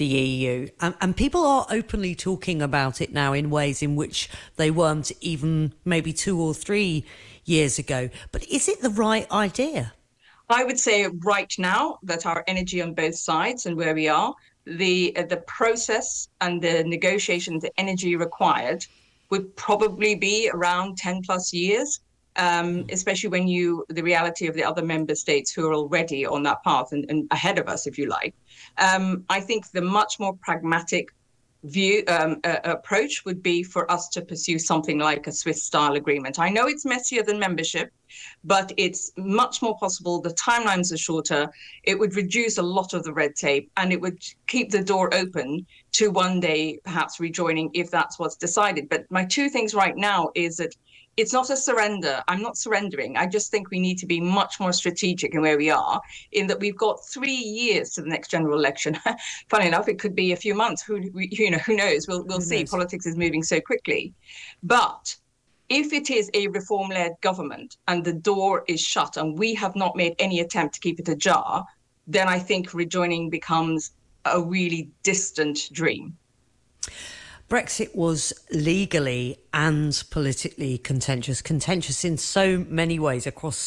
the EU. And people are openly talking about it now in ways in which they weren't even maybe 2 or 3 years ago. But is it the right idea? I would say right now that our energy on both sides and where we are, the process and the negotiation, the energy required would probably be around 10 plus years, especially when the reality of the other member states who are already on that path and ahead of us, if you like. I think the much more pragmatic approach would be for us to pursue something like a Swiss style agreement. I know it's messier than membership, but it's much more possible. The timelines are shorter. It would reduce a lot of the red tape, and it would keep the door open to one day perhaps rejoining if that's what's decided. But my two things right now is that it's not a surrender. I'm not surrendering. I just think we need to be much more strategic in where we are, in that we've got 3 years to the next general election. Funny enough, it could be a few months. Who knows? We'll Who see. knows? Politics is moving so quickly. But if it is a reform-led government and the door is shut and we have not made any attempt to keep it ajar, then I think rejoining becomes a really distant dream. Brexit was legally and politically contentious in so many ways across